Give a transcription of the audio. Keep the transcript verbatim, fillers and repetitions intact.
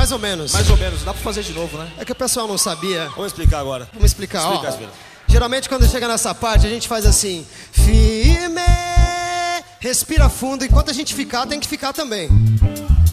mais ou menos. Mais ou menos, dá pra fazer de novo, né? É que o pessoal não sabia. Vamos explicar agora. Vamos explicar, ó. Explica, Geralmente quando chega nessa parte a gente faz assim, firme, respira fundo, enquanto a gente ficar tem que ficar também.